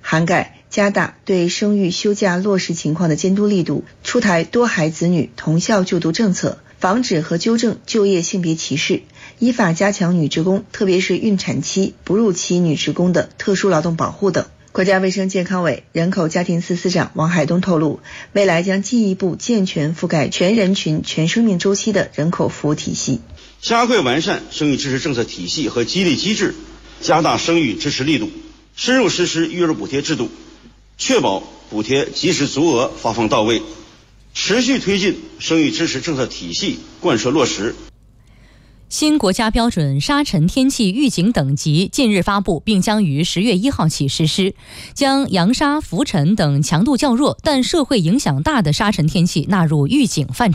涵盖加大对生育休假落实情况的监督力度，出台多孩子女同校就读政策，防止和纠正就业性别歧视，依法加强女职工，特别是孕产期、哺乳期女职工的特殊劳动保护等。国家卫生健康委人口家庭司司长王海东透露，未来将进一步健全覆盖全人群、全生命周期的人口服务体系， 加快完善生育支持政策体系和激励机制，加大生育支持力度，深入实施育儿补贴制度，确保补贴及时足额发放到位，持续推进生育支持政策体系贯彻落实。 新国家标准沙尘天气预警等级近日发布，并将于10月1号起实施，将扬沙、浮尘等强度较弱但社会影响大的沙尘天气纳入预警范畴。